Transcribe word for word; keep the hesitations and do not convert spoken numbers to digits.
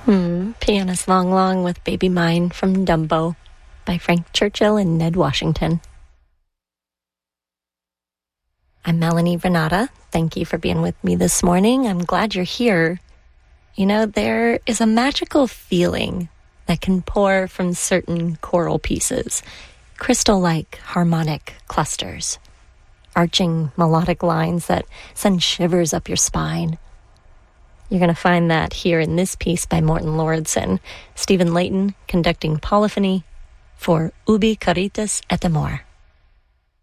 Hmm, Pianist Long Long with Baby Mine from Dumbo by Frank Churchill and Ned Washington. I'm Melanie Renata. Thank you for being with me this morning. I'm glad you're here. You know, there is a magical feeling that can pour from certain choral pieces, crystal-like harmonic clusters, arching melodic lines that send shivers up your spine. You're going to find that here in this piece by Morton Lauridsen, Stephen Layton conducting polyphony for Ubi Caritas et Amor.